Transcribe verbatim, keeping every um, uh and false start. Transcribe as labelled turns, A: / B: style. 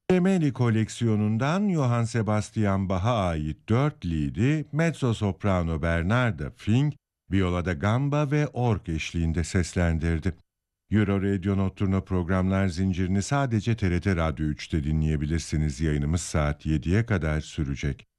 A: Gemelli koleksiyonundan Johann Sebastian Bach'a ait dört liedi mezzo-soprano Bernarda Fink, violada gamba ve org eşliğinde seslendirdi. Euro Radio Nocturno programlar zincirini sadece T R T Radyo üçte dinleyebilirsiniz. Yayınımız saat yediye kadar sürecek.